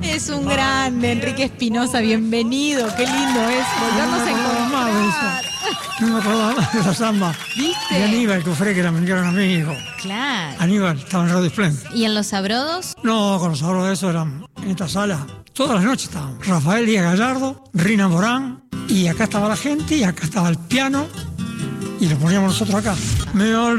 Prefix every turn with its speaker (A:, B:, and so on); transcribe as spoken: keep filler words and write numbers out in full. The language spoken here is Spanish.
A: Es un grande, Enrique Espinosa, bienvenido. Qué lindo es volvernos a encontrar.
B: No me acordaba más de la samba.
A: ¿Viste?
B: Y Aníbal Cufré, que era mi gran amigo.
A: Claro.
B: Aníbal estaba en Radio Esplendid.
A: ¿Y en Los Sabrodos?
B: No, con los sabros de eso eran en esta sala. Todas las noches estaban Rafael Díaz Gallardo, Rina Morán, y acá estaba la gente, y acá estaba el piano, y lo poníamos nosotros acá. Me